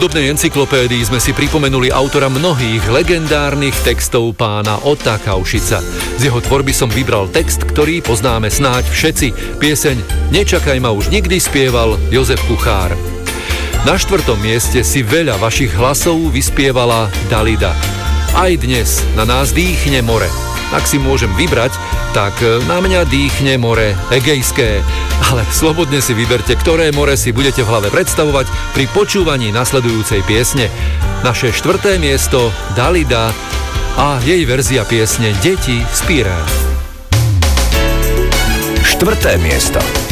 hudobnej encyklopédii sme si pripomenuli autora mnohých legendárnych textov pána Otta Kaušica. Z jeho tvorby som vybral text, ktorý poznáme snáď všetci. Pieseň Nečakaj ma už nikdy spieval Jozef Kuchár. Na 4. mieste si veľa vašich hlasov vyspievala Dalida. Aj dnes na nás dýchne more. Ak si môžem vybrať, tak na mňa dýchne more Egejské. Ale slobodne si vyberte, ktoré more si budete v hlave predstavovať pri počúvaní nasledujúcej piesne. Naše 4. miesto Dalida a jej verzia piesne Deti z Pirén. 4. miesto.